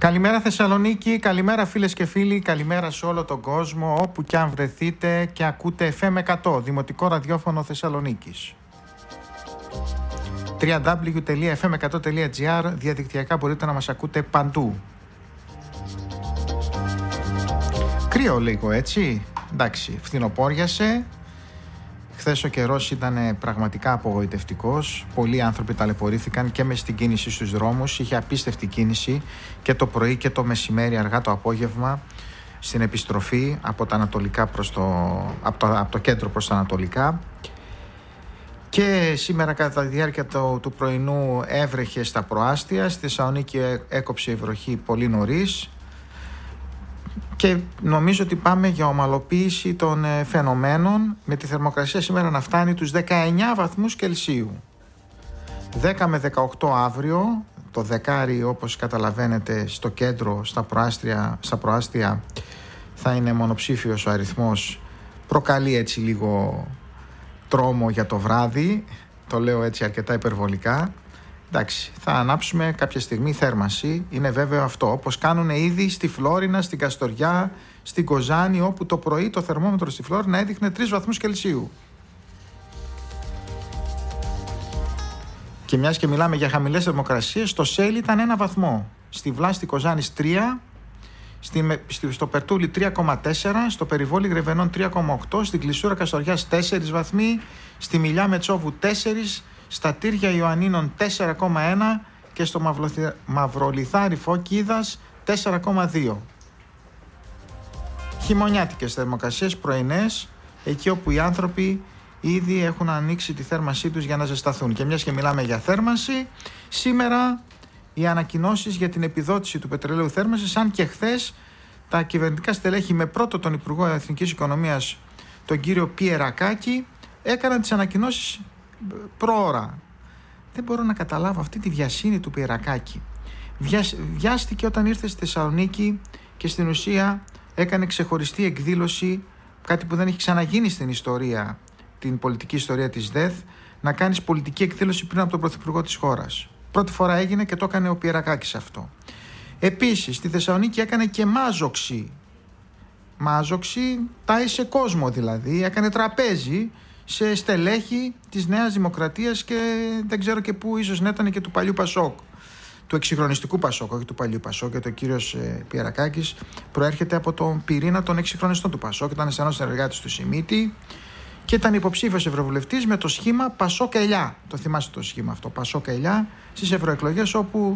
Καλημέρα Θεσσαλονίκη, καλημέρα φίλες και φίλοι, καλημέρα σε όλο τον κόσμο, όπου και αν βρεθείτε και ακούτε FM 100, Δημοτικό Ραδιόφωνο Θεσσαλονίκης. www.fm100.gr, διαδικτυακά μπορείτε να μας ακούτε παντού. Κρύο λίγο, έτσι, εντάξει, φθινοπόριασε. Χθες ο καιρός ήταν πραγματικά απογοητευτικός. Πολλοί άνθρωποι ταλαιπωρήθηκαν και με στην κίνηση στους δρόμους. Είχε απίστευτη κίνηση και το πρωί και το μεσημέρι, αργά το απόγευμα, στην επιστροφή από τα ανατολικά από το κέντρο προς τα ανατολικά. Και σήμερα κατά τη διάρκεια του πρωινού έβρεχε στα προάστια. Στη Θεσσαλονίκη έκοψε η βροχή πολύ νωρίς. Και νομίζω ότι πάμε για ομαλοποίηση των φαινομένων, με τη θερμοκρασία σήμερα να φτάνει τους 19 βαθμούς Κελσίου. 10 με 18 αύριο, το δεκάρι όπως καταλαβαίνετε στο κέντρο, στα προάστια θα είναι μονοψήφιος ο αριθμός. Προκαλεί έτσι λίγο τρόμο για το βράδυ, το λέω έτσι αρκετά υπερβολικά. Εντάξει, θα ανάψουμε κάποια στιγμή θέρμανση, είναι βέβαιο αυτό, όπως κάνουν ήδη στη Φλόρινα, στην Καστοριά, στην Κοζάνη, όπου το πρωί το θερμόμετρο στη Φλόρινα έδειχνε 3 βαθμούς Κελσίου. Και μιας και μιλάμε για χαμηλές θερμοκρασίες, στο Σέλι ήταν 1 βαθμό, στη Βλάστη Κοζάνης 3, στο Περτούλι 3,4, στο Περιβόλι Γρεβενών 3,8, στην Κλεισούρα Καστοριάς 4 βαθμοί, στη Μιλιά Μετσόβου 4, στα Τύρια Ιωαννίνων 4,1 και στο Μαυρολιθάρι Φωκίδας 4,2. Χειμωνιάτικες θερμοκρασίες πρωινές, εκεί όπου οι άνθρωποι ήδη έχουν ανοίξει τη θέρμανσή τους για να ζεσταθούν. Και μιας και μιλάμε για θέρμανση, σήμερα οι ανακοινώσεις για την επιδότηση του πετρελαίου θέρμανσης, αν και χθες τα κυβερνητικά στελέχη με πρώτο τον Υπουργό Εθνικής Οικονομίας, τον κύριο Πιερακάκη, έκαναν τις ανακοινώσεις προώρα. Δεν μπορώ να καταλάβω αυτή τη βιασύνη του Πιερακάκη. Βιάστηκε όταν ήρθε στη Θεσσαλονίκη και στην ουσία έκανε ξεχωριστή εκδήλωση, κάτι που δεν έχει ξαναγίνει στην ιστορία, την πολιτική ιστορία της ΔΕΘ, να κάνεις πολιτική εκδήλωση πριν από τον Πρωθυπουργό της χώρας. Πρώτη φορά έγινε και το έκανε ο Πιερακάκης αυτό. Επίσης στη Θεσσαλονίκη έκανε και μάζοξη, τάισε κόσμο δηλαδή, έκανε τραπέζι σε στελέχη της Νέας Δημοκρατίας και δεν ξέρω και πού, ίσως να ήταν και του παλιού Πασόκ, του εξυγχρονιστικού Πασόκ, όχι του παλιού Πασόκ, γιατί ο κύριος Πιερακάκης προέρχεται από τον πυρήνα των εξυγχρονιστών του Πασόκ, ήταν στενός συνεργάτης του Σιμίτη και ήταν υποψήφιος ευρωβουλευτής με το σχήμα Πασόκ Ελιά. Το θυμάστε το σχήμα αυτό, Πασόκ Ελιά, στις ευρωεκλογές, όπου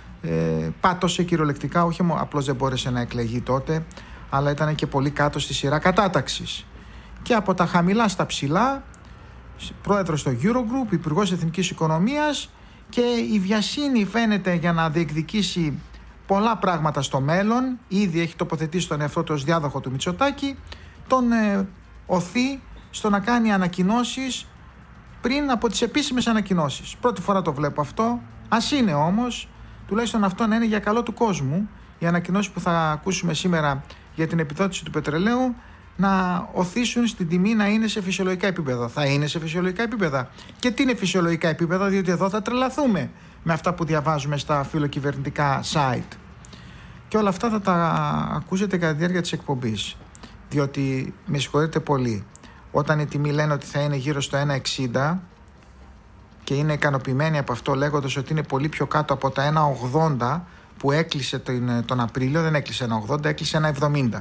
πάτωσε κυριολεκτικά, όχι απλώς δεν μπόρεσε να εκλεγεί τότε, αλλά ήταν και πολύ κάτω στη σειρά κατάταξης. Και από τα χαμηλά στα ψηλά, πρόεδρος στο Eurogroup, υπουργός Εθνικής Οικονομίας, και η βιασύνη φαίνεται για να διεκδικήσει πολλά πράγματα στο μέλλον. Ήδη έχει τοποθετήσει τον εαυτό του ως διάδοχο του Μητσοτάκη, τον οθεί στο να κάνει ανακοινώσεις πριν από τις επίσημες ανακοινώσεις. Πρώτη φορά το βλέπω αυτό, ας είναι όμως, τουλάχιστον αυτό να είναι για καλό του κόσμου, οι ανακοινώσεις που θα ακούσουμε σήμερα για την επιδότηση του πετρελαίου να οθήσουν στην τιμή να είναι σε φυσιολογικά επίπεδα. Θα είναι σε φυσιολογικά επίπεδα. Και τι είναι φυσιολογικά επίπεδα, διότι εδώ θα τρελαθούμε με αυτά που διαβάζουμε στα φιλοκυβερνητικά site. Και όλα αυτά θα τα ακούσετε κατά τη διάρκεια της εκπομπής. Διότι, με συγχωρείτε πολύ, όταν η τιμή λένε ότι θα είναι γύρω στο 1,60 και είναι ικανοποιημένοι από αυτό, λέγοντας ότι είναι πολύ πιο κάτω από τα 1,80 που έκλεισε τον Απρίλιο, δεν έκλεισε 1,80, έκλεισε 1,70.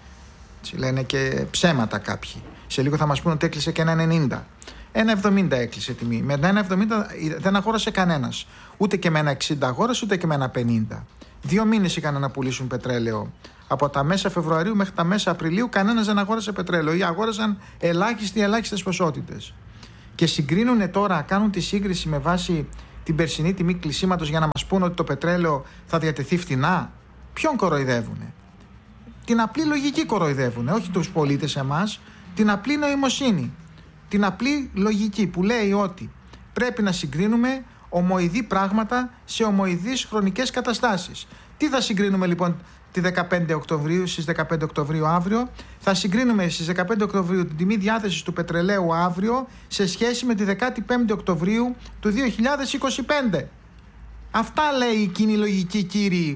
Λένε και ψέματα κάποιοι. Σε λίγο θα μας πούνε ότι έκλεισε και 1,90. 1,70 έκλεισε τιμή. Με 1,70 δεν αγόρασε κανένας. Ούτε και με 1,60 αγόρασε, ούτε και με 1,50. 2 μήνες είχαν να πουλήσουν πετρέλαιο. Από τα μέσα Φεβρουαρίου μέχρι τα μέσα Απριλίου κανένας δεν αγόρασε πετρέλαιο ή αγόρασαν ελάχιστες ποσότητες. Και συγκρίνουν τώρα, κάνουν τη σύγκριση με βάση την περσινή τιμή κλεισίματος για να μας πούνε ότι το πετρέλαιο θα διατεθεί φθηνά. Ποιον κοροϊδεύουνε? Την απλή λογική κοροϊδεύουνε, όχι τους πολίτες εμάς, την απλή νοημοσύνη, την απλή λογική που λέει ότι πρέπει να συγκρίνουμε ομοειδή πράγματα σε ομοειδείς χρονικές καταστάσεις. Τι θα συγκρίνουμε λοιπόν τη 15 Οκτωβρίου, στις 15 Οκτωβρίου αύριο? Θα συγκρίνουμε στις 15 Οκτωβρίου την τιμή διάθεσης του πετρελαίου αύριο σε σχέση με τη 15 Οκτωβρίου του 2025. Αυτά λέει η κοινή λογική, κύριοι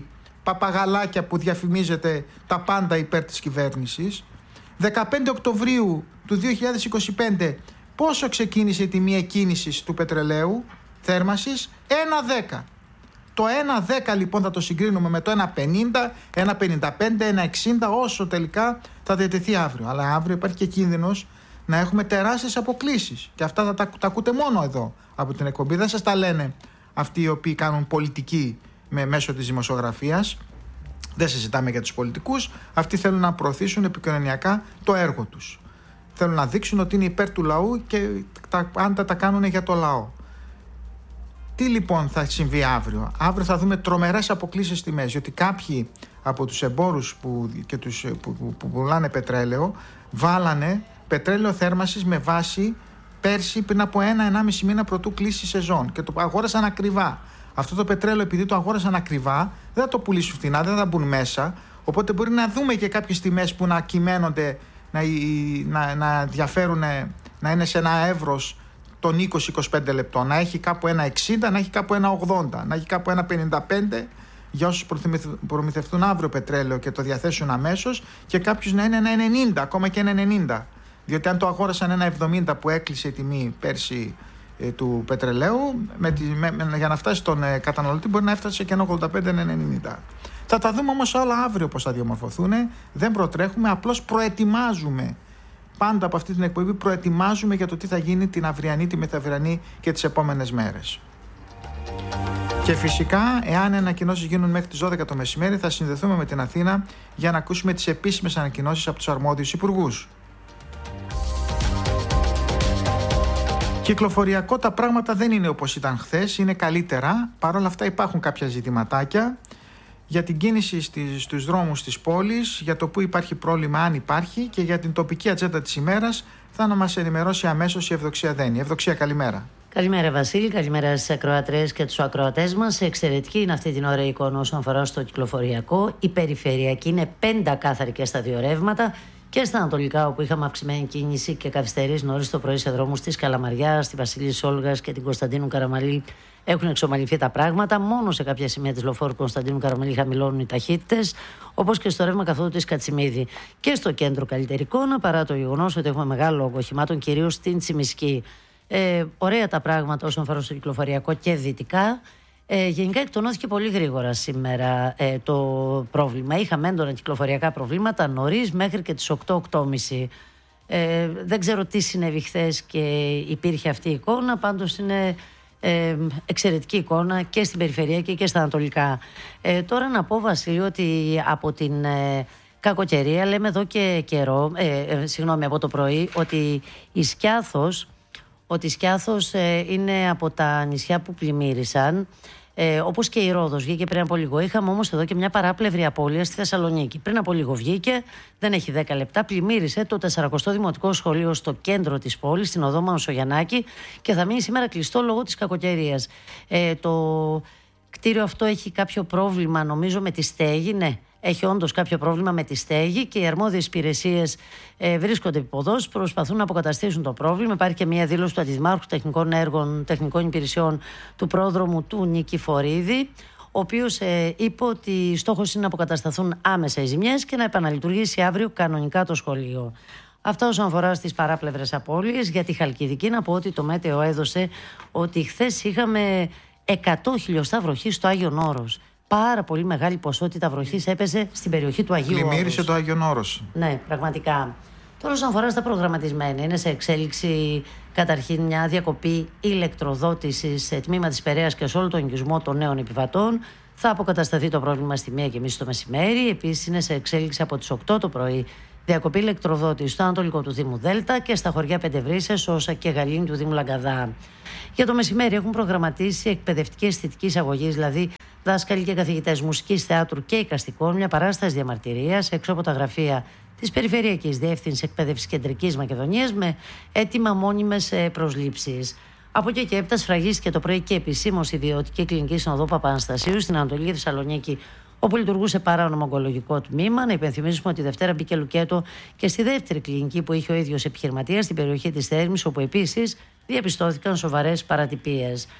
παπαγαλάκια που διαφημίζετε τα πάντα υπέρ της κυβέρνησης. 15 Οκτωβρίου του 2025 πόσο ξεκίνησε η τιμή εκκίνησης του πετρελαίου θέρμασης? 1,10. Το 1,10 λοιπόν θα το συγκρίνουμε με το 1,50, 1,55, 1,60 όσο τελικά θα διατεθεί αύριο. Αλλά αύριο υπάρχει και κίνδυνος να έχουμε τεράστιες αποκλίσεις. Και αυτά θα τα ακούτε μόνο εδώ από την εκπομπή. Δεν σας τα λένε αυτοί οι οποίοι κάνουν πολιτική μέσω της δημοσιογραφίας. Δεν συζητάμε για τους πολιτικούς. Αυτοί θέλουν να προωθήσουν επικοινωνιακά το έργο τους. Θέλουν να δείξουν ότι είναι υπέρ του λαού και πάντα τα κάνουν για το λαό. Τι λοιπόν θα συμβεί αύριο? Αύριο θα δούμε τρομερές αποκλίσεις στη μέση, ότι κάποιοι από τους εμπόρους που πουλάνε πετρέλαιο βάλανε πετρέλαιο θέρμασης με βάση πέρσι πριν από 1-1,5 μήνα πρωτού κλείσει η σεζόν και το αγόρασαν ακριβά. Αυτό το πετρέλαιο, επειδή το αγόρασαν ακριβά, δεν θα το πουλήσουν φθηνά, δεν θα μπουν μέσα. Οπότε μπορεί να δούμε και κάποιες τιμές που να κυμαίνονται, να διαφέρουν, να είναι σε ένα εύρος των 20-25 λεπτών. Να έχει κάπου 1,60, να έχει κάπου 1,80, να έχει κάπου 1,55 για όσους προμηθευτούν αύριο πετρέλαιο και το διαθέσουν αμέσως, και κάποιους να είναι 1,90, ακόμα και 1,90. Διότι αν το αγόρασαν 1,70 που έκλεισε η τιμή πέρσι του πετρελαίου, για να φτάσει στον καταναλωτή μπορεί να έφτασε και 1,85-1,90. Θα τα δούμε όμως όλα αύριο πώς θα διαμορφωθούν. Δεν προτρέχουμε, απλώς προετοιμάζουμε. Πάντα από αυτή την εκπομπή προετοιμάζουμε για το τι θα γίνει την αυριανή, τη μεθαυριανή και τις επόμενες μέρες. Και φυσικά, εάν οι ανακοινώσεις γίνουν μέχρι τις 12 το μεσημέρι, θα συνδεθούμε με την Αθήνα για να ακούσουμε τις επίσημες ανακοινώσεις από τους αρμόδιους υπουργούς. Κυκλοφοριακό τα πράγματα δεν είναι όπως ήταν χθες, είναι καλύτερα. Παρ' όλα αυτά υπάρχουν κάποια ζητηματάκια για την κίνηση στους δρόμους της πόλης, για το που υπάρχει πρόβλημα, αν υπάρχει, και για την τοπική ατζέντα της ημέρας θα να μας ενημερώσει αμέσως η Ευδοξία Δένη. Ευδοξία, καλημέρα. Καλημέρα Βασίλη, καλημέρα στις ακροατρίες και τους ακροατές μας. Εξαιρετική είναι αυτή την ώρα η εικόνα όσον αφορά στο κυκλοφοριακό. Η περιφερειακή είναι πεντακάθαρη και στα δύο ρεύματα. Και στα ανατολικά, όπου είχαμε αυξημένη κίνηση και καθυστερήσεις νωρίς το πρωί σε δρόμους της Καλαμαριάς, τη Βασίλισσης Όλγας και την Κωνσταντίνου Καραμαλή, έχουν εξομαλυνθεί τα πράγματα. Μόνο σε κάποια σημεία της λεωφόρου Κωνσταντίνου Καραμαλή χαμηλώνουν οι ταχύτητες, όπως και στο ρεύμα καθόδου της Κατσιμίδη. Και στο κέντρο καλύτερη εικόνα, παρά το γεγονός ότι έχουμε μεγάλο όγκο οχημάτων, κυρίως στην Τσιμισκή. Ωραία τα πράγματα όσον αφορά στο κυκλοφοριακό και δυτικά. Γενικά εκτονώθηκε πολύ γρήγορα σήμερα το πρόβλημα. Είχαμε έντονα κυκλοφοριακά προβλήματα νωρίς μέχρι και τις 8-8.30. Δεν ξέρω τι συνέβη χθες και υπήρχε αυτή η εικόνα. Πάντως είναι εξαιρετική εικόνα και στην περιφερειακή και στα ανατολικά. Τώρα να πω, Βασίλειο, ότι από την κακοκαιρία λέμε εδώ και καιρό, από το πρωί, ότι η Σκιάθος είναι από τα νησιά που πλημμύρισαν, όπως και η Ρόδος βγήκε πριν από λίγο. Είχαμε όμως εδώ και μια παράπλευρη απώλεια στη Θεσσαλονίκη. Πριν από λίγο βγήκε, δεν έχει 10 λεπτά, πλημμύρισε το 40ο Δημοτικό Σχολείο στο κέντρο της πόλης, στην οδό Μανουσογιαννάκη, και θα μείνει σήμερα κλειστό λόγω της κακοκαιρίας. Το κτίριο αυτό έχει κάποιο πρόβλημα, νομίζω, με τη στέγη. Ναι, έχει όντως κάποιο πρόβλημα με τη στέγη και οι αρμόδιες υπηρεσίες βρίσκονται επίποδος, προσπαθούν να αποκαταστήσουν το πρόβλημα. Υπάρχει και μια δήλωση του Αντιδημάρχου Τεχνικών Έργων, Τεχνικών Υπηρεσιών του πρόδρομου του Νικηφορίδη, ο οποίος είπε ότι στόχος είναι να αποκατασταθούν άμεσα οι ζημιές και να επαναλειτουργήσει αύριο κανονικά το σχολείο. Αυτά όσον αφορά στις παράπλευρες απώλειες. Για τη Χαλκιδική να πω ότι το Μέτεο έδωσε ότι χθες είχαμε 100 χιλιοστά βροχή στο Άγιον Όρος. Πάρα πολύ μεγάλη ποσότητα βροχής έπεσε στην περιοχή του Αγίου Όρους. Πλημμύρισε το Άγιον Όρος. Ναι, πραγματικά. Τώρα, όσον αφορά στα προγραμματισμένα, είναι σε εξέλιξη καταρχήν μια διακοπή ηλεκτροδότησης σε τμήμα της Περαίας και σε όλο τον οικισμό των νέων επιβατών. Θα αποκατασταθεί το πρόβλημα στη 1:30 το μεσημέρι. Επίσης, είναι σε εξέλιξη από τις 8 το πρωί διακοπή ηλεκτροδότησης στο ανατολικό του Δήμου Δέλτα και στα χωριά Πεντεβρίσσες, Όσα και Γαλήνη του Δήμου Λαγκαδά. Για το μεσημέρι έχουν προγραμματίσει εκπαιδευτική αισθητική αγωγή, δηλαδή δάσκαλοι και καθηγητές μουσικής, θεάτρου και εικαστικών, μια παράσταση διαμαρτυρίας έξω από τα γραφεία της Περιφερειακής Διεύθυνσης Εκπαίδευσης Κεντρικής Μακεδονίας με έτοιμα μόνιμες προσλήψεις. Από εκεί και έπειτα σφραγίστηκε το πρωί και επισήμως η ιδιωτική κλινική συνοδό Παπαναστασίου στην Ανατολική Θεσσαλονίκη, όπου λειτουργούσε παράνομο ογκολογικό τμήμα. Να υπενθυμίσουμε ότι Δευτέρα μπήκε λουκέτο και στη δεύτερη κλινική που είχε ο ίδιος επιχειρηματίας στην περιοχή της Θέρμης, όπου επίσης διαπιστώθηκαν σοβαρές παρατυπίες.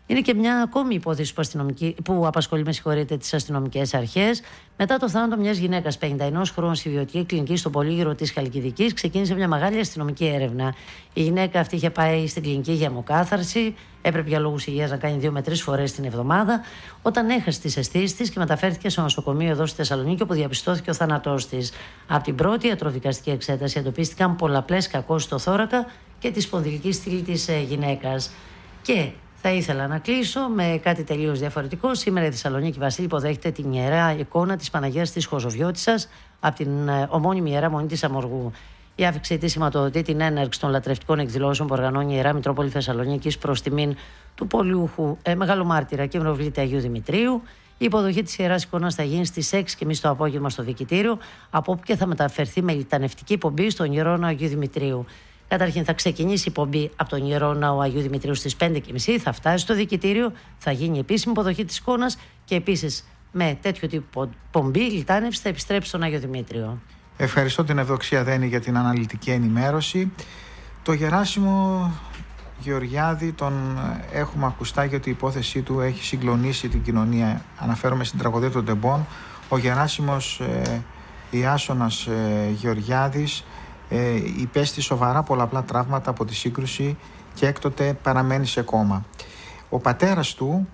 Είναι και μια ακόμη υπόθεση που απασχολεί, τις αστυνομικές αρχές. Μετά το θάνατο μιας γυναίκας 51 χρόνων στη ιδιωτική κλινική στο Πολύγυρο της Χαλκιδικής, ξεκίνησε μια μεγάλη αστυνομική έρευνα. Η γυναίκα αυτή είχε πάει στην κλινική για αιμοκάθαρση. Έπρεπε για λόγους υγείας να κάνει 2 με 3 φορές την εβδομάδα. Όταν έχασε τις αισθήσεις της και μεταφέρθηκε στο νοσοκομείο εδώ στη Θεσσαλονίκη, όπου διαπιστώθηκε ο θάνατός της. Από την πρώτη ιατροδικαστική εξέταση εντοπίστηκαν πολλαπλές κακώσεις στο θώρακα και τη σπονδυλική στήλη της γυναίκας. Και θα ήθελα να κλείσω με κάτι τελείως διαφορετικό. Σήμερα η Θεσσαλονίκη, Βασίλη, υποδέχεται την ιερά εικόνα της Παναγίας της Χοζοβιώτισσας από την ομώνυμη Ιερά Μονή της Αμοργού. Η άφιξη της σηματοδοτεί την έναρξη των λατρευτικών εκδηλώσεων που οργανώνει η Ιερά Μητρόπολη Θεσσαλονίκης προς τιμήν του πολιούχου Μεγαλομάρτυρα και Μνηβλήτη Αγίου Δημητρίου. Η υποδοχή της Ιεράς Εικόνας θα γίνει στις 6:30 το απόγευμα στο Δικητήριο, από όπου και θα μεταφερθεί με λιτανευτική πομπή στον Ιερό Ναό Αγίου Δημητρίου. Καταρχήν θα ξεκινήσει η πομπή από τον Ιερό Ναό Αγίου Δημητρίου στις 5:30, θα φτάσει στο Δικητήριο, θα γίνει επίσημη υποδοχή της εικόνας και επίσης με τέτοιο τύπο πομπή, λιτάνευση, θα επιστρέψει στον Άγιο Δημήτριο. Ευχαριστώ την Ευδοξία Δένη για την αναλυτική ενημέρωση. Το Γεράσιμο Γεωργιάδη τον έχουμε ακουστά γιατί η υπόθεσή του έχει συγκλονίσει την κοινωνία. Αναφέρομαι στην τραγωδία των Τεμπών. Ο Γεράσιμος Ιάσονας Γεωργιάδης υπέστη σοβαρά πολλαπλά τραύματα από τη σύγκρουση και έκτοτε παραμένει σε κόμμα. Ο πατέρας του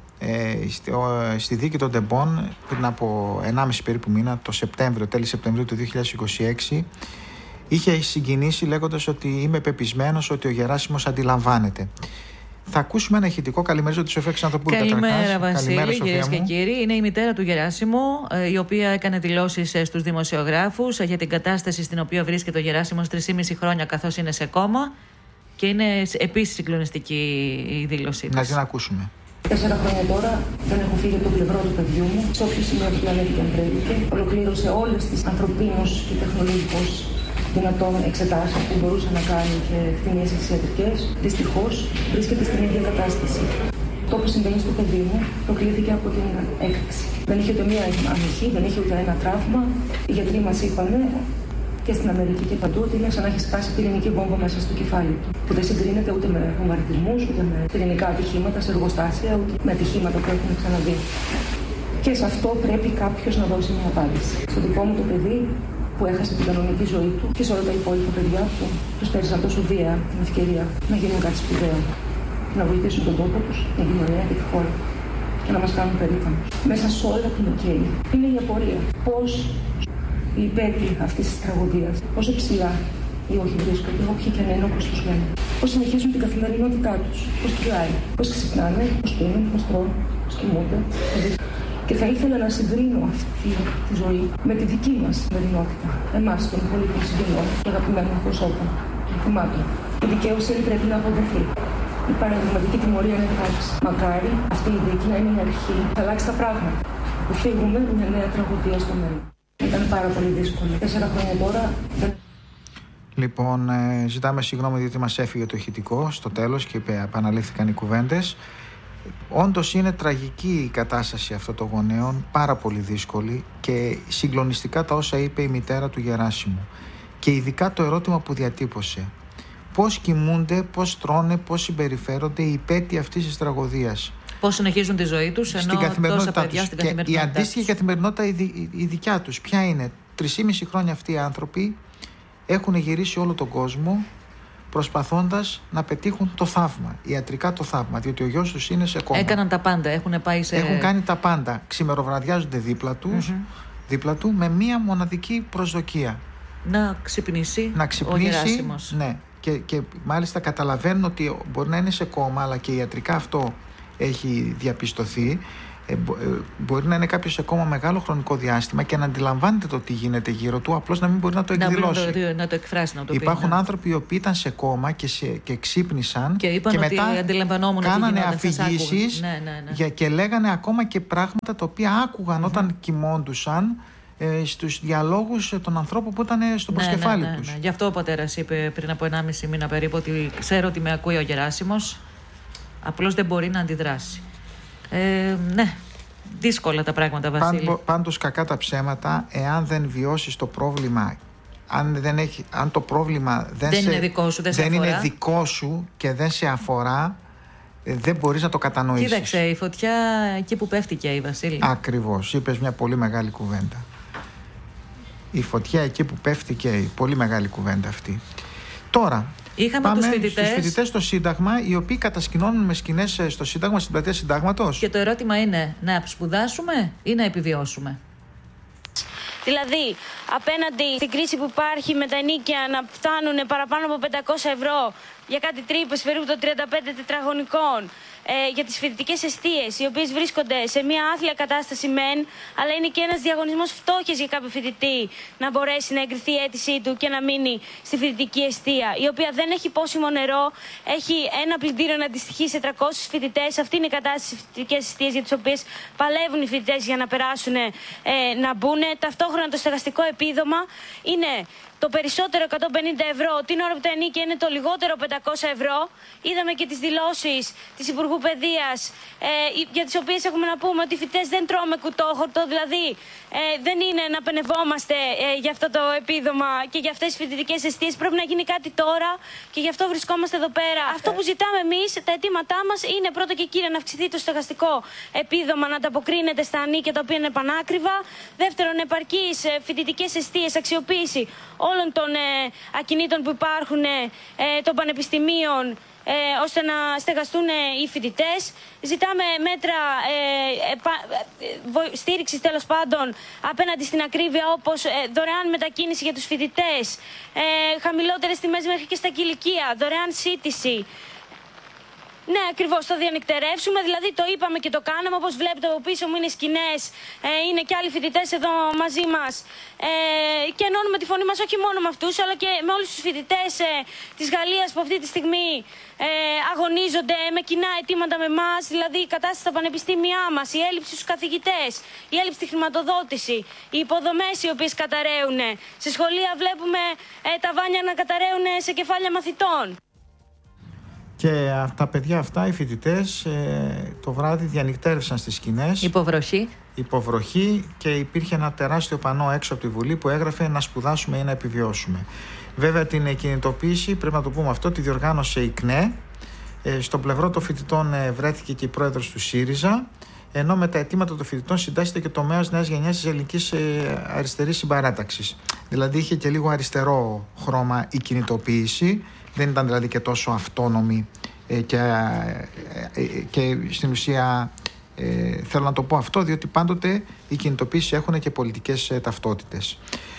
στη δίκη των Τεμπών πριν από 1,5 περίπου μήνα, το Σεπτέμβριο, τέλη Σεπτεμβρίου του 2026, είχε συγκινήσει λέγοντας ότι είμαι πεπισμένος ότι ο Γεράσιμος αντιλαμβάνεται. Θα ακούσουμε ένα ηχητικό. Καλημέρα τη Σοφία Ξανθοπούλου. Καλημέρα, Βασίλη, κυρίες και κύριοι. Είναι η μητέρα του Γεράσιμου, η οποία έκανε δηλώσεις στους δημοσιογράφους για την κατάσταση στην οποία βρίσκεται ο Γεράσιμος 3,5 χρόνια καθώς είναι σε κόμμα. Και είναι επίσης συγκλονιστική η δήλωσή της. Να την ακούσουμε. 4 χρόνια τώρα δεν έχω φύγει από το πλευρό του παιδιού μου, σε όποιο σημείο του πλανήτη και αν βρέθηκε. Ολοκλήρωσε όλες τις ανθρωπίνως και τεχνολογικώς δυνατόν εξετάσεις που μπορούσε να κάνει και εκτιμήσεις ιατρικές. Δυστυχώς βρίσκεται στην ίδια κατάσταση. Το που συμβαίνει στο παιδί μου προκλήθηκε από την έκρηξη. Δεν είχε ούτε μία αμυχή, δεν είχε ούτε ένα τραύμα. Οι γιατροί μας είπανε και στην Αμερική και παντού ότι είναι σαν να έχει σκάσει πυρηνική βόμβα μέσα στο κεφάλι του. Που δεν συγκρίνεται ούτε με βομβαρδισμούς, ούτε με πυρηνικά ατυχήματα σε εργοστάσια, ούτε με ατυχήματα που έχουμε ξαναδεί. Και σε αυτό πρέπει κάποιος να δώσει μια απάντηση. Στο δικό μου το παιδί που έχασε την κανονική ζωή του και σε όλα τα υπόλοιπα παιδιά που τους πέρασαν τόσο βία την ευκαιρία να γίνουν κάτι σπουδαίο. Να βοηθήσουν τον τόπο τους, την κοινωνία και τη χώρα. Και να μας κάνουν περήφανους. Μέσα σε όλα την οκαίη είναι η απορία. Πώς οι υπέτειοι αυτής της τραγωδίας, όσο ψηλά ή όχι βρίσκονται, όποιοι και αν είναι όπως τους λένε. Πώς συνεχίζουν την καθημερινότητά τους, πώς κυλάει, πώς ξυπνάνε, πώς πίνουν, πώς τρώνε, πώς κοιμούνται. Και θα ήθελα να συγκρίνω αυτή τη ζωή με τη δική μας καθημερινότητα. Εμάς των πολίτων συγγενών και αγαπημένων προσώπων, των θυμάτων. Η δικαίωση πρέπει να αποδοθεί. Η παραδειγματική τιμωρία να υπάρξει. Μακάρι αυτή η δίκη να είναι η αρχή, θα αλλάξει τα πράγματα. Που φύγουμε μια νέα τραγωδία στο μέλλον. Ήταν πάρα πολύ δύσκολο. 4 χρόνια τώρα. Λοιπόν, ζητάμε συγγνώμη διότι μας έφυγε το ηχητικό στο τέλος και επαναλήφθηκαν οι κουβέντες. Όντως είναι τραγική η κατάσταση αυτών των γονέων, πάρα πολύ δύσκολη και συγκλονιστικά τα όσα είπε η μητέρα του Γεράσιμου. Και ειδικά το ερώτημα που διατύπωσε. Πώς κοιμούνται, πώς τρώνε, πώς συμπεριφέρονται οι υπέτειοι αυτής της τραγωδίας. Πώς συνεχίζουν τη ζωή τους, ενώ τόσα παιδιά στην καθημερινότητά τους. Η αντίστοιχη καθημερινότητα η δικιά τους. Ποια είναι? 3,5 χρόνια αυτοί οι άνθρωποι έχουν γυρίσει όλο τον κόσμο προσπαθώντας να πετύχουν το θαύμα, ιατρικά το θαύμα, διότι ο γιος τους είναι σε κόμμα. Έκαναν τα πάντα, έχουν κάνει τα πάντα. Ξημεροβραδιάζονται δίπλα του με μία μοναδική προσδοκία. Να ξυπνήσει ο Γεράσιμος. Ναι. Και μάλιστα καταλαβαίνουν ότι μπορεί να είναι σε κόμμα, αλλά και ιατρικά αυτό έχει διαπιστωθεί. Μπορεί να είναι κάποιος σε κόμμα μεγάλο χρονικό διάστημα και να αντιλαμβάνεται το τι γίνεται γύρω του, απλώς να μην μπορεί να το εκδηλώσει. Να το εκφράσει, να το πει. Υπάρχουν άνθρωποι οι οποίοι ήταν σε κόμμα και ξύπνησαν και μετά κάνανε αφηγήσεις και λέγανε ακόμα και πράγματα τα οποία άκουγαν όταν κοιμόντουσαν στους διαλόγους των ανθρώπων που ήταν στο προσκεφάλι τους. Ναι. Γι' αυτό ο πατέρας είπε πριν από 1,5 μήνα περίπου ότι ξέρω ότι με ακούει ο Γεράσιμος, απλώς δεν μπορεί να αντιδράσει. Ναι, δύσκολα τα πράγματα, Βασίλη. Πάντως κακά τα ψέματα, εάν δεν βιώσεις το πρόβλημα, αν το πρόβλημα δεν είναι δικό σου και δεν σε αφορά, δεν μπορείς να το κατανοήσεις. Κοίταξε, η φωτιά εκεί που πέφτει καίει, Βασίλη. Ακριβώς, είπες μια πολύ μεγάλη κουβέντα. Η φωτιά εκεί που πέφτει καίει. Πολύ μεγάλη κουβέντα αυτή. Τώρα, είχαμε τους φοιτητές στο Σύνταγμα, οι οποίοι κατασκηνώνουν με σκηνές στο Σύνταγμα, στην πλατεία Συντάγματος. Και το ερώτημα είναι να σπουδάσουμε ή να επιβιώσουμε. Δηλαδή, απέναντι στην κρίση που υπάρχει με τα ενοίκια να φτάνουν παραπάνω από 500 ευρώ για κάτι τρύπες περίπου των 35 τετραγωνικών, για τις φοιτητικές εστίες, οι οποίες βρίσκονται σε μια άθλια κατάσταση μεν, αλλά είναι και ένας διαγωνισμός φτώχειας για κάποιο φοιτητή να μπορέσει να εγκριθεί η αίτησή του και να μείνει στη φοιτητική εστία, η οποία δεν έχει πόσιμο νερό, έχει ένα πλυντήριο να αντιστοιχεί σε 300 φοιτητές. Αυτή είναι η κατάσταση στις φοιτητικές εστίες για τις οποίες παλεύουν οι φοιτητές για να περάσουν, να μπουν. Ταυτόχρονα το στεγαστικό επίδομα είναι το περισσότερο 150 ευρώ, την ώρα που τα ενίκια είναι το λιγότερο 500 ευρώ. Είδαμε και τις δηλώσεις της Υπουργού Παιδείας, για τις οποίες έχουμε να πούμε ότι οι φοιτητές δεν τρώμε κουτόχορτο, δηλαδή δεν είναι να πενευόμαστε για αυτό το επίδομα και για αυτές τις φοιτητικές εστίες. Πρέπει να γίνει κάτι τώρα και γι' αυτό βρισκόμαστε εδώ πέρα. Αυτό που ζητάμε εμείς, τα αιτήματά μας είναι πρώτα και κύρια να αυξηθεί το στεγαστικό επίδομα, να ανταποκρίνεται στα ανίκια τα οποία είναι πανάκριβα. Δεύτερον, επαρκείς φοιτητικές εστίες, αξιοποίηση όλων των ακινήτων που υπάρχουν των πανεπιστημίων, ώστε να στεγαστούν οι φοιτητές. Ζητάμε μέτρα στήριξης, τέλος πάντων, απέναντι στην ακρίβεια, όπως δωρεάν μετακίνηση για τους φοιτητές, χαμηλότερες τιμές μέχρι και στα κηλικεία, δωρεάν σύτηση. Ναι, ακριβώς, το διανυκτερεύσουμε, δηλαδή το είπαμε και το κάναμε. Όπως βλέπετε από πίσω μου είναι σκηνές, είναι και άλλοι φοιτητές εδώ μαζί μας, και ενώνουμε τη φωνή μας όχι μόνο με αυτούς, αλλά και με όλους τους φοιτητές της Γαλλίας που αυτή τη στιγμή αγωνίζονται με κοινά αιτήματα με εμάς, δηλαδή η κατάσταση στα πανεπιστήμια μας, η έλλειψη στους καθηγητές, η έλλειψη στη χρηματοδότηση, οι υποδομές οι οποίες καταραίουν. Σε σχολεία βλέπουμε τα βάνια να καταραίουν σε κεφάλια μαθητών. Και τα παιδιά αυτά, οι φοιτητές, το βράδυ διανυκτέρευσαν στις σκηνές. Υποβροχή και υπήρχε ένα τεράστιο πανό έξω από τη Βουλή που έγραφε «Να σπουδάσουμε ή να επιβιώσουμε». Βέβαια την κινητοποίηση, πρέπει να το πούμε αυτό, τη διοργάνωσε η ΚΝΕ. Στον πλευρό των φοιτητών βρέθηκε και η πρόεδρος του ΣΥΡΙΖΑ, ενώ με τα αιτήματα των φοιτητών συντάσσεται και το τομέας Νέας Γενιάς της Ελληνικής Αριστερής Συμπαράταξης. Δηλαδή είχε και λίγο αριστερό χρώμα η κινητοποίηση. Δεν ήταν δηλαδή και τόσο αυτόνομη και στην ουσία θέλω να το πω αυτό, διότι πάντοτε οι κινητοποίησεις έχουν και πολιτικές ταυτότητες.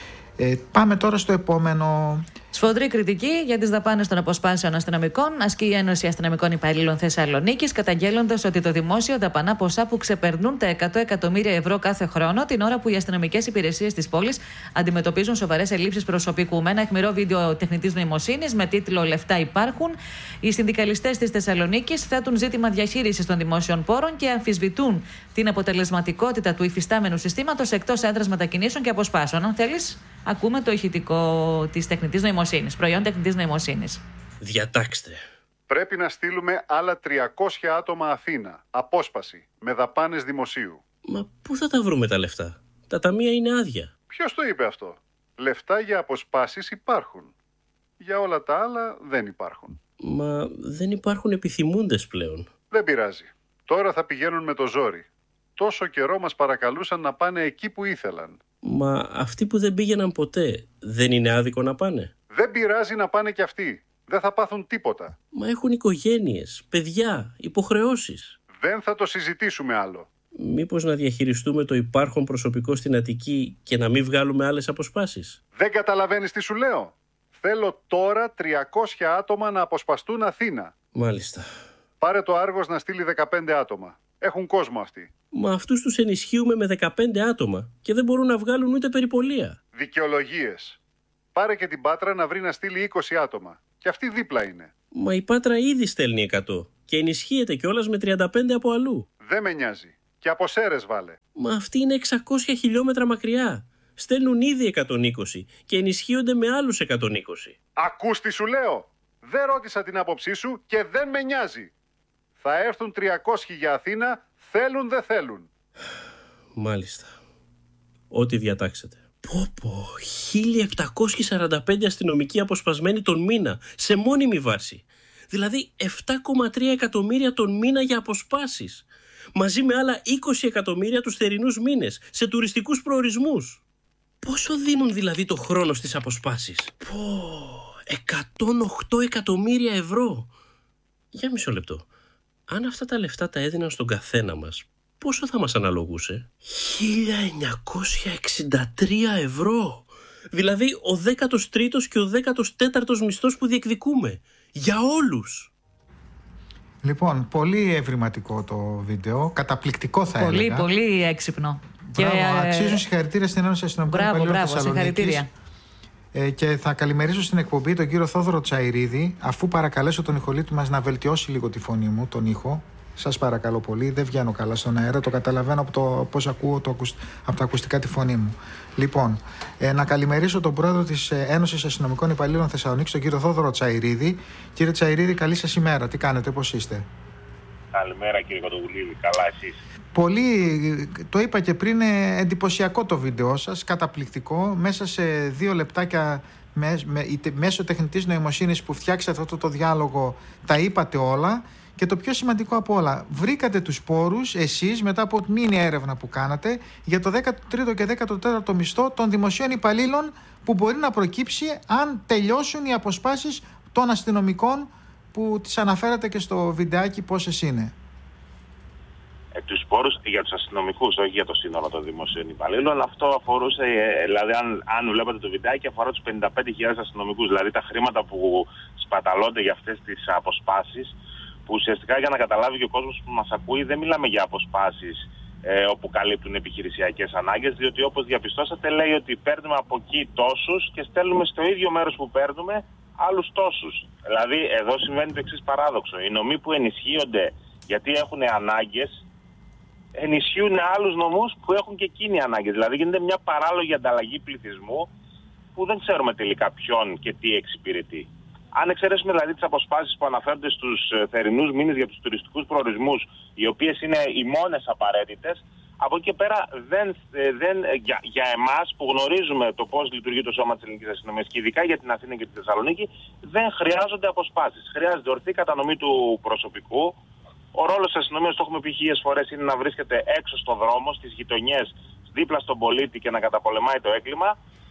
Πάμε τώρα στο επόμενο. Σφοδρή κριτική για τις δαπάνες των αποσπάσεων αστυνομικών ασκεί η Ένωση Αστυνομικών Υπαλλήλων Θεσσαλονίκης, καταγγέλλοντας ότι το δημόσιο δαπανά ποσά που ξεπερνούν τα 100 εκατομμύρια ευρώ κάθε χρόνο, την ώρα που οι αστυνομικές υπηρεσίες της πόλης αντιμετωπίζουν σοβαρές ελλείψεις προσωπικού. Με ένα αιχμηρό βίντεο τεχνητής νοημοσύνης με τίτλο «Λεφτά υπάρχουν», οι συνδικαλιστές της Θεσσαλονίκης θέτουν ζήτημα διαχείρισης των δημόσιων πόρων και αμφισβητούν την αποτελεσματικότητα του υφιστάμενου συστήματος εκτός έδρας μετακινήσεων και αποσπάσεων. Αν θέλεις, ακούμε το ηχητικό της τεχνητής νοημοσύνης, προϊόν τεχνητής νοημοσύνης. Διατάξτε. Πρέπει να στείλουμε άλλα 300 άτομα Αθήνα. Απόσπαση. Με δαπάνες δημοσίου. Μα πού θα τα βρούμε τα λεφτά? Τα ταμεία είναι άδεια. Ποιος το είπε αυτό? Λεφτά για αποσπάσεις υπάρχουν. Για όλα τα άλλα δεν υπάρχουν. Μα δεν υπάρχουν επιθυμούντες πλέον. Δεν πειράζει. Τώρα θα πηγαίνουν με το ζόρι. Τόσο καιρό μας παρακαλούσαν να πάνε εκεί που ήθελαν. Μα αυτοί που δεν πήγαιναν ποτέ, δεν είναι άδικο να πάνε? Δεν πειράζει να πάνε κι αυτοί. Δεν θα πάθουν τίποτα. Μα έχουν οικογένειες, παιδιά, υποχρεώσεις. Δεν θα το συζητήσουμε άλλο. Μήπως να διαχειριστούμε το υπάρχον προσωπικό στην Αττική και να μην βγάλουμε άλλες αποσπάσεις? Δεν καταλαβαίνεις τι σου λέω? Θέλω τώρα 300 άτομα να αποσπαστούν Αθήνα. Μάλιστα. Πάρε το Άργος να στείλει 15 άτομα. Έχουν κόσμο αυτοί. Μα αυτούς τους ενισχύουμε με 15 άτομα και δεν μπορούν να βγάλουν ούτε περιπολία. Δικαιολογίες. Πάρε και την Πάτρα να βρει να στείλει 20 άτομα. Και αυτή δίπλα είναι. Μα η Πάτρα ήδη στέλνει 100 και ενισχύεται κιόλας με 35 από αλλού. Δεν με νοιάζει. Και από Σέρες βάλε. Μα αυτή είναι 600 χιλιόμετρα μακριά. Στέλνουν ήδη 120 και ενισχύονται με άλλους 120. Ακούς τι σου λέω? Δεν ρώτησα την άποψή σου και δεν με νοιάζει. Θα έρθουν 300 για Αθήνα, θέλουν δεν θέλουν. Μάλιστα. Ό,τι διατάξετε. Πω, 1745 αστυνομικοί αποσπασμένοι τον μήνα, σε μόνιμη βάση. Δηλαδή 7,3 εκατομμύρια τον μήνα για αποσπάσεις. Μαζί με άλλα 20 εκατομμύρια τους θερινούς μήνες σε τουριστικούς προορισμούς. Πόσο δίνουν δηλαδή το χρόνο στις αποσπάσεις? 108 εκατομμύρια ευρώ. Για μισό λεπτό. Αν αυτά τα λεφτά τα έδιναν στον καθένα μας, πόσο θα μας αναλογούσε? 1963 ευρώ. Δηλαδή ο 13ος και ο 14ος μισθός που διεκδικούμε. Για όλους. Λοιπόν, πολύ ευρηματικό το βίντεο. Καταπληκτικό θα έλεγα. Πολύ έξυπνο. Μπράβο, αξίζουν συγχαρητήρια στην Ένωση Αστυνομικών Υπαλλήλων Θεσσαλονίκης. Και θα καλημερίσω στην εκπομπή τον κύριο Θόδωρο Τσαϊρίδη, αφού παρακαλέσω τον ηχολήπτη μας να βελτιώσει λίγο τη φωνή μου, τον ήχο. Σας παρακαλώ πολύ, δεν βγαίνω καλά στον αέρα, το καταλαβαίνω από το πώς ακούω από τα ακουστικά τη φωνή μου. Λοιπόν, να καλημερίσω τον πρόεδρο της Ένωσης Αστυνομικών Υπαλλήλων Θεσσαλονίκης, τον κύριο Θόδωρο Τσαϊρίδη. Κύριε Τσαϊρίδη, καλή σας ημέρα. Τι κάνετε, πώς είστε? Καλημέρα κύριε Κοντογουλίδη, καλά εσείς? Πολύ, το είπα και πριν, εντυπωσιακό το βίντεο σας, καταπληκτικό. Μέσα σε 2 λεπτάκια μέσω τεχνητής νοημοσύνης που φτιάξατε αυτό το διάλογο τα είπατε όλα. Και το πιο σημαντικό από όλα, βρήκατε τους πόρους εσείς μετά από μήνυ έρευνα που κάνατε για το 13ο και 14ο μισθό των δημοσίων υπαλλήλων που μπορεί να προκύψει αν τελειώσουν οι αποσπάσεις των αστυνομικών που τις αναφέρατε και στο βιντεάκι πόσες είναι. Τους πόρους για τους αστυνομικούς, όχι για το σύνολο των δημοσίων υπαλλήλων. Αυτό αφορούσε, δηλαδή αν βλέπετε το βιντεάκι, αφορά τους 55.000 αστυνομικούς, δηλαδή τα χρήματα που σπαταλώνται για αυτές τις αποσπάσεις. Που ουσιαστικά, για να καταλάβει και ο κόσμος που μας ακούει, δεν μιλάμε για αποσπάσεις όπου καλύπτουν επιχειρησιακές ανάγκες, διότι όπως διαπιστώσατε λέει ότι παίρνουμε από εκεί τόσους και στέλνουμε στο ίδιο μέρος που παίρνουμε άλλους τόσους. Δηλαδή εδώ συμβαίνει το εξής παράδοξο. Οι νομοί που ενισχύονται γιατί έχουν ανάγκες, ενισχύουν άλλους νομούς που έχουν και εκείνοι ανάγκες. Δηλαδή γίνεται μια παράλογη ανταλλαγή πληθυσμού που δεν ξέρουμε τελικά ποιον και τι εξυπηρετεί. Αν εξαιρέσουμε δηλαδή τις αποσπάσεις που αναφέρονται στους θερινούς μήνες για τους τουριστικούς προορισμούς, οι οποίες είναι οι μόνες απαραίτητες, από εκεί και πέρα για εμάς που γνωρίζουμε το πώς λειτουργεί το σώμα της ελληνικής αστυνομίας και ειδικά για την Αθήνα και τη Θεσσαλονίκη, δεν χρειάζονται αποσπάσεις. Χρειάζεται ορθή κατανομή του προσωπικού. Ο ρόλος της αστυνομίας, το έχουμε πει 1000 φορές, είναι να βρίσκεται έξω στον δρόμο, στις γειτονιές, δίπλα στον πολίτη και να καταπολεμάει το έγκλημα.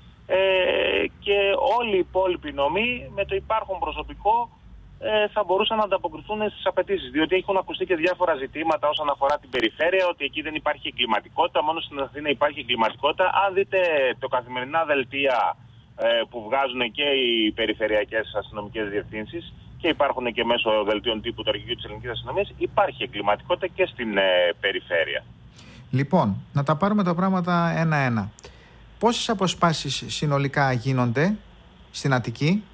Και όλοι οι υπόλοιποι νομοί με το υπάρχον προσωπικό θα μπορούσαν να ανταποκριθούν στις απαιτήσεις. Διότι έχουν ακουστεί και διάφορα ζητήματα όσον αφορά την περιφέρεια, ότι εκεί δεν υπάρχει εγκληματικότητα, μόνο στην Αθήνα υπάρχει εγκληματικότητα. Αν δείτε το καθημερινά δελτία που βγάζουν και οι περιφερειακές αστυνομικές διευθύνσεις και υπάρχουν και μέσω δελτίων τύπου του Αρχηγείου της Ελληνικής Αστυνομίας, υπάρχει εγκληματικότητα και στην περιφέρεια. Λοιπόν, να τα πάρουμε τα πράγματα ένα-ένα. Πόσες αποσπάσεις συνολικά γίνονται στην Αττική?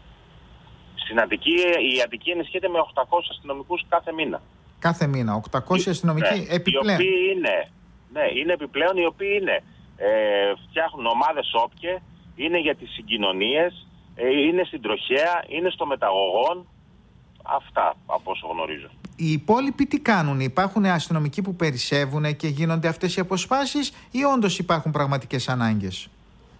Στην Αττική, η Αττική ενισχύεται με 800 αστυνομικούς κάθε μήνα. Κάθε μήνα, 800 αστυνομικοί επιπλέον. Οι οποίοι είναι επιπλέον, οι οποίοι φτιάχνουν ομάδες όπκε, είναι για τις συγκοινωνίες, είναι στην τροχέα, είναι στο μεταγωγόν. Αυτά από όσο γνωρίζω. Οι υπόλοιποι τι κάνουν? Υπάρχουν αστυνομικοί που περισσεύουν και γίνονται αυτές οι αποσπάσεις ή όντως υπάρχουν πραγματικές ανάγκες?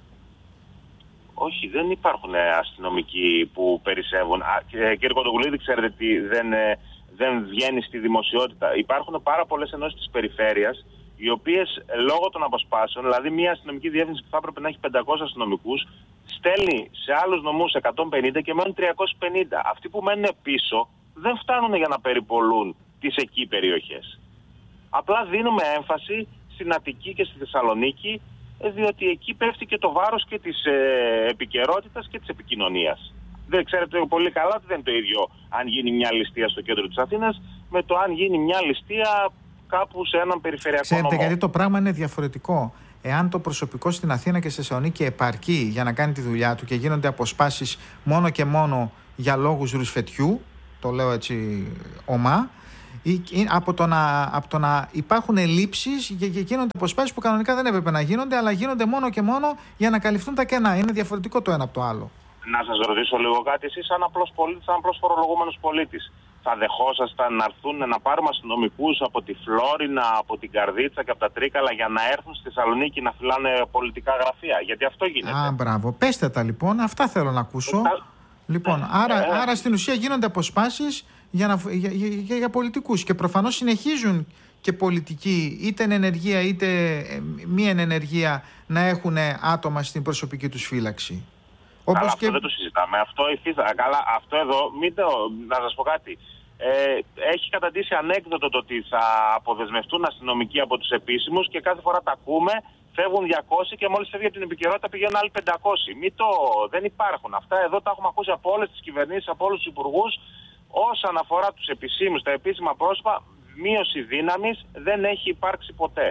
Όχι, δεν υπάρχουν αστυνομικοί που περισσεύουν. Κύριε Κοντογουλίδη, ξέρετε τι δεν βγαίνει στη δημοσιότητα. Υπάρχουν πάρα πολλές ενώσεις της περιφέρειας, οι οποίες λόγω των αποσπάσεων, δηλαδή μια αστυνομική διεύθυνση που θα έπρεπε να έχει 500 αστυνομικούς, στέλνει σε άλλους νομούς 150 και μένουν 350. Αυτοί που μένουν πίσω δεν φτάνουν για να περιπολούν τις εκεί περιοχές. Απλά δίνουμε έμφαση στην Αττική και στη Θεσσαλονίκη, διότι εκεί πέφτει και το βάρος και της επικαιρότητας και της επικοινωνίας. Δεν ξέρετε πολύ καλά ότι δεν είναι το ίδιο αν γίνει μια ληστεία στο κέντρο της Αθήνας με το αν γίνει μια ληστεία κάπου σε έναν περιφερειακό νομό. Ξέρετε, γιατί το πράγμα είναι διαφορετικό. Εάν το προσωπικό στην Αθήνα και στη Θεσσαλονίκη επαρκεί για να κάνει τη δουλειά του και γίνονται αποσπάσεις μόνο και μόνο για λόγους ρουσφετιού, το λέω έτσι ομά, από το να υπάρχουν ελλείψεις και γίνονται αποσπάσεις που κανονικά δεν έπρεπε να γίνονται, αλλά γίνονται μόνο και μόνο για να καλυφθούν τα κενά. Είναι διαφορετικό το ένα από το άλλο. Να σας ρωτήσω λίγο κάτι, εσείς σαν απλός πολίτης, σαν απλός φορολογούμενος πολίτης, θα δεχόσασταν να έρθουν να πάρουμε αστυνομικούς από τη Φλόρινα, από την Καρδίτσα και από τα Τρίκαλα για να έρθουν στη Θεσσαλονίκη να φυλάνε πολιτικά γραφεία? Γιατί αυτό γίνεται. Μπράβο. Πέστε τα λοιπόν, αυτά θέλω να ακούσω. Λοιπόν, άρα στην ουσία γίνονται αποσπάσεις για πολιτικούς και προφανώς συνεχίζουν και πολιτικοί, είτε εν ενεργεία είτε μη εν ενεργεία, να έχουν άτομα στην προσωπική τους φύλαξη. Όπως αυτό δεν το συζητάμε. Αυτό εδώ, να σας πω κάτι. Έχει καταντήσει ανέκδοτο το ότι θα αποδεσμευτούν αστυνομικοί από τους επίσημους και κάθε φορά τα ακούμε, φεύγουν 200 και μόλις φεύγει από την επικαιρότητα πηγαίνουν άλλοι 500. Δεν υπάρχουν. Αυτά εδώ τα έχουμε ακούσει από όλες τις κυβερνήσεις, από όλους τους υπουργούς. Όσον αφορά τους επισήμους, τα επίσημα πρόσωπα, μείωση δύναμης δεν έχει υπάρξει ποτέ.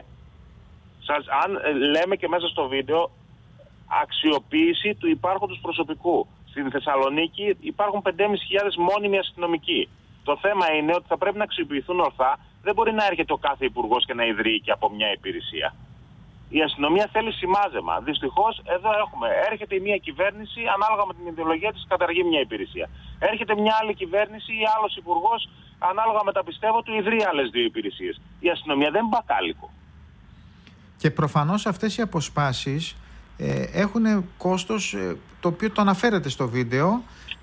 Αν λέμε και μέσα στο βίντεο, αξιοποίηση του υπάρχοντος προσωπικού. Στην Θεσσαλονίκη υπάρχουν 5.500 μόνιμοι αστυνομικοί. Το θέμα είναι ότι θα πρέπει να αξιοποιηθούν ορθά. Δεν μπορεί να έρχεται ο κάθε υπουργός και να ιδρύει και από μια υπηρεσία. Η αστυνομία θέλει σημάζεμα. Δυστυχώς εδώ έρχεται η μία κυβέρνηση, ανάλογα με την ιδεολογία της, καταργεί μια υπηρεσία. Έρχεται μια άλλη κυβέρνηση ή άλλος υπουργός, ανάλογα με τα πιστεύω του, ιδρύει άλλες 2 υπηρεσίες. Η αλλη κυβερνηση αναλογα με τα πιστευω του ιδρυει αλλες 2 υπηρεσιες η αστυνομια δεν μπακάλικο. Και προφανώς αυτές οι αποσπάσεις έχουν κόστος, το οποίο το αναφέρεται στο βίντεο.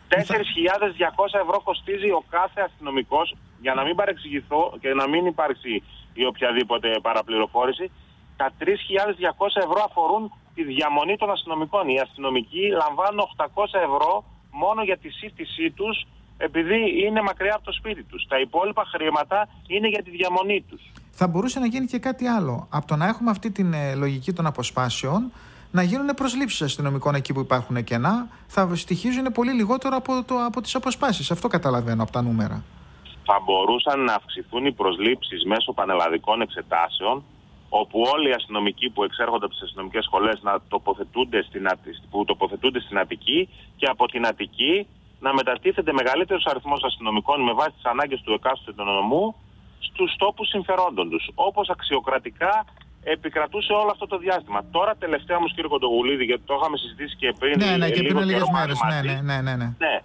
4.200 ευρώ κοστίζει ο κάθε αστυνομικός, για να μην παρεξηγηθώ και να μην υπάρξει η οποιαδήποτε παραπληροφόρηση. Τα 3.200 ευρώ αφορούν τη διαμονή των αστυνομικών. Οι αστυνομικοί λαμβάνουν 800 ευρώ μόνο για τη σύστησή τους, επειδή είναι μακριά από το σπίτι τους. Τα υπόλοιπα χρήματα είναι για τη διαμονή τους. Θα μπορούσε να γίνει και κάτι άλλο. Από το να έχουμε αυτή την λογική των αποσπάσεων, να γίνουν προσλήψεις αστυνομικών εκεί που υπάρχουν κενά, θα στοιχίζουν πολύ λιγότερο από τις αποσπάσεις. Αυτό καταλαβαίνω από τα νούμερα. Θα μπορούσαν να αυξηθούν οι προσλήψεις μέσω πανελλαδικών εξετάσεων, όπου όλοι οι αστυνομικοί που εξέρχονται από τις αστυνομικές σχολές να τοποθετούνται στην Αττική και από την Αττική να μετατίθεται μεγαλύτερος αριθμός αστυνομικών με βάση τις ανάγκες του εκάστοτε νομού στους τόπους συμφερόντων τους, όπως αξιοκρατικά επικρατούσε όλο αυτό το διάστημα. Τώρα τελευταία όμως, κύριε Κοντογουλίδη, γιατί το είχαμε συζητήσει και πριν. Ναι, και πριν λίγες μέρες. Ναι.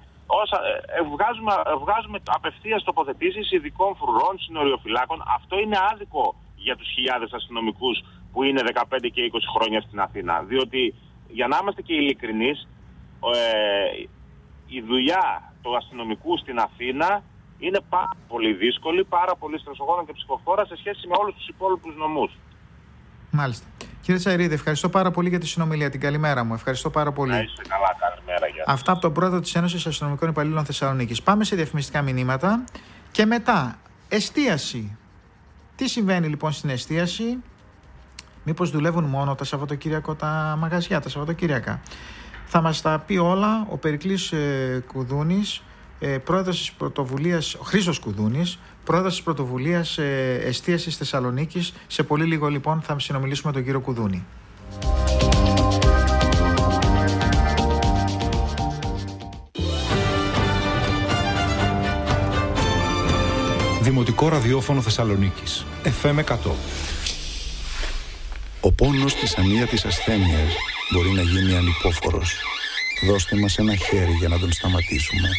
Βγάζουμε απευθείας τοποθετήσεις ειδικών φρουρών, συνοριοφυλάκων. Αυτό είναι άδικο για τους χιλιάδες αστυνομικούς που είναι 15 και 20 χρόνια στην Αθήνα. Διότι, για να είμαστε και ειλικρινείς, η δουλειά του αστυνομικού στην Αθήνα είναι πάρα πολύ δύσκολη, πάρα πολύ στρεσογόνα και ψυχοφόρα σε σχέση με όλους τους υπόλοιπους νομούς. Μάλιστα. Κύριε Τσαϊρίδη, ευχαριστώ πάρα πολύ για τη συνομιλία. Την καλημέρα μου. Ευχαριστώ πάρα πολύ. Να είστε καλά, καλημέρα. Αυτά από τον πρόεδρο της Ένωσης Αστυνομικών Υπαλλήλων Θεσσαλονίκης. Πάμε σε διαφημιστικά μηνύματα και μετά εστίαση. Τι συμβαίνει λοιπόν στην εστίαση? Μήπως δουλεύουν μόνο τα Σαββατοκύριακο τα μαγαζιά, τα Σαββατοκύριακα? Θα μας τα πει όλα ο Περικλής Κουδούνης, πρόεδρος της πρωτοβουλίας, ο Χρήστος Κουδούνης, πρόεδρος της πρωτοβουλίας εστίασης Θεσσαλονίκης. Σε πολύ λίγο λοιπόν θα συνομιλήσουμε με τον κύριο Κουδούνη. Δημοτικό ραδιόφωνο Θεσσαλονίκης, FM 100. Ο πόνος της ανίατης ασθένειας μπορεί να γίνει ανυπόφορος. Δώστε μας ένα χέρι για να τον σταματήσουμε.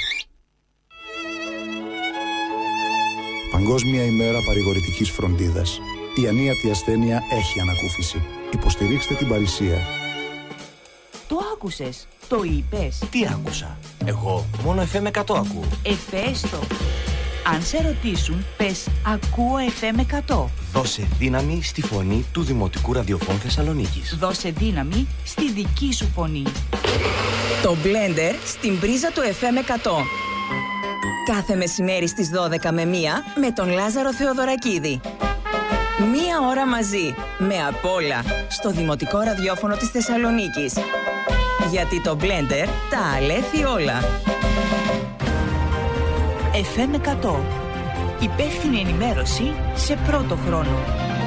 Παγκόσμια ημέρα παρηγορητικής φροντίδας. Η ανίατη ασθένεια έχει ανακούφιση. Υποστηρίξτε την παρησία. Το άκουσες, το είπες. Τι άκουσα? Εγώ μόνο FM 100 ακούω. Πες το. Αν σε ρωτήσουν, πες ακούω FM 100. Δώσε δύναμη στη φωνή του Δημοτικού Ραδιοφώνου Θεσσαλονίκης. Δώσε δύναμη στη δική σου φωνή. Το Blender στην πρίζα του FM 100. Κάθε μεσημέρι στις 12 με 1 με τον Λάζαρο Θεοδωρακίδη. 1 ώρα μαζί, με απ' όλα, στο Δημοτικό Ραδιόφωνο της Θεσσαλονίκης. Γιατί το Blender τα αλέθει όλα. FM 100. Υπεύθυνη ενημέρωση σε πρώτο χρόνο.